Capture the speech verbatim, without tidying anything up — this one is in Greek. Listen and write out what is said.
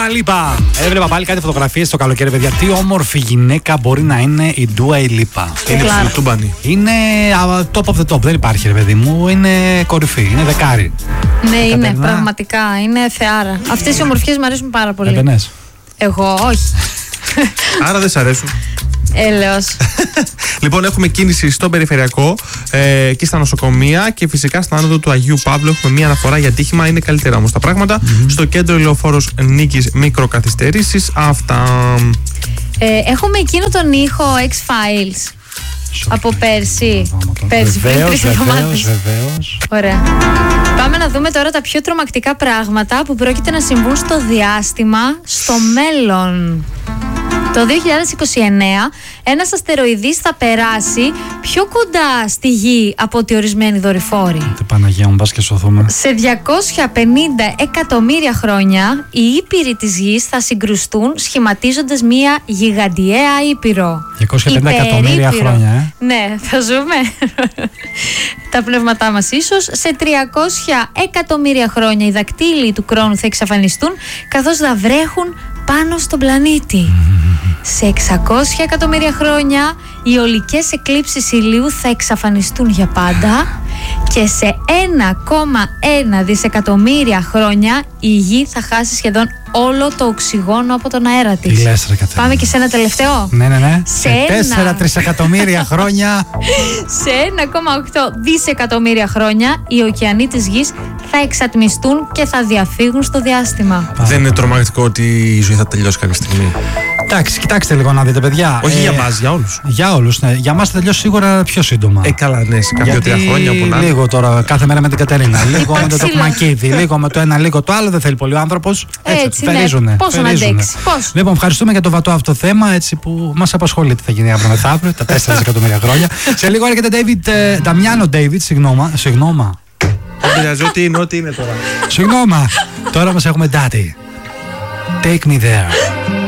Λίπα. Έβλεπα πάλι κάτι φωτογραφίες στο καλοκαίρι, παιδιά. Τι όμορφη γυναίκα μπορεί να είναι η Ντούα Λίπα. Είναι ψιλοτούμπανη. Είναι top of the top, δεν υπάρχει, ρε παιδί μου. Είναι κορυφή, είναι δεκάρι. Ναι, είναι Κατερνά. Πραγματικά. Είναι θεάρα. Αυτές οι ομορφιές μου αρέσουν πάρα πολύ. Έπαινες? Εγώ, όχι. Άρα δεν σ' αρέσουν. Έλεος. Λοιπόν, έχουμε κίνηση στο περιφερειακό ε, και στα νοσοκομεία και φυσικά στην άνοδο του Αγίου Παύλου έχουμε μία αναφορά για ατύχημα. Είναι καλύτερα όμως τα πράγματα. Mm-hmm. Στο κέντρο Ηλεοφόρος Νίκης μικροκαθυστερήσεις. Αυτά. Ε, έχουμε εκείνο τον ήχο X-Files από πέρσι. Πέρσι, πριν τρεις εβδομάδες. Βεβαίως. Ωραία. Πάμε να δούμε τώρα τα πιο τρομακτικά πράγματα που πρόκειται να συμβούν στο διάστημα στο μέλλον. Το δύο χιλιάδες είκοσι εννέα ένας αστεροειδής θα περάσει πιο κοντά στη Γη από ότι ορισμένοι δορυφόροι. Τι Παναγία μου, πας και σωθούμε. Σε διακόσια πενήντα εκατομμύρια χρόνια οι ήπειροι της Γης θα συγκρουστούν σχηματίζοντας μια γιγαντιαία ήπειρο. διακόσια πενήντα εκατομμύρια χρόνια, ε. Ναι, θα ζούμε τα πνεύματά μας ίσως. Σε τριακόσια εκατομμύρια χρόνια οι δακτύλοι του χρόνου θα εξαφανιστούν καθώς θα βρέχουν πάνω στον πλανήτη. Σε εξακόσια εκατομμύρια χρόνια οι ολικές εκλήψεις ηλίου θα εξαφανιστούν για πάντα και σε ένα κόμμα ένα δισεκατομμύρια χρόνια η Γη θα χάσει σχεδόν όλο το οξυγόνο από τον αέρα της. Τι λες, ρε Κατερίνα? Πάμε και σε ένα τελευταίο. Ναι, ναι, ναι. Σε, σε τέσσερα τρισεκατομμύρια χρόνια. Σε ένα κόμμα οκτώ δισεκατομμύρια χρόνια οι ωκεανοί της Γης θα εξατμιστούν και θα διαφύγουν στο διάστημα. Δεν είναι τρομακτικό ότι η ζωή θα τελειώσει κάποια στιγμή? Εντάξει, κοιτάξτε λίγο να δείτε, παιδιά. Όχι ε, για μας, για όλους. Για όλους, ναι. Για μας θα τελειώσει σίγουρα πιο σύντομα. Ε, καλά, ναι, σε κάποια τρία χρόνια που να. Λίγο τώρα, κάθε μέρα με την Κατερίνα. Λίγο με το Τοκμακίδη, λίγο με το ένα, λίγο το άλλο. Δεν θέλει πολύ ο άνθρωπος. Έτσι, έτσι φερίζουνε, ναι. Πόσο να αντέξει. Λοιπόν, ευχαριστούμε για το βατό αυτό θέμα, έτσι που μας απασχολεί τι θα γίνει αύριο μεθαύριο, τα τέσσερα εκατομμύρια χρόνια. Σε λίγο έρχεται David, ε, Νταμιάνο David, συγγνώμα. Συγγνώμα. Δεν πειράζει, ό,τι είναι, ό,τι είναι τώρα. Συγγνώμα. Τώρα μας έχουμε Daddy. Take me there.